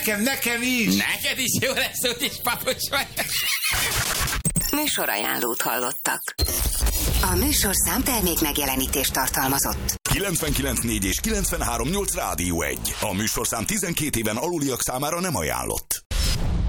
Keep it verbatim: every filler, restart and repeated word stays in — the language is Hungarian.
Nekem, nekem is! Neked is jó lesz, hogy is papos vagy. Műsorajánlót hallottak. A műsorszám termék megjelenítést tartalmazott. kilencvenkilenc négy és kilencvenhárom nyolc Rádió egy. A műsorszám tizenkét éven aluliak számára nem ajánlott.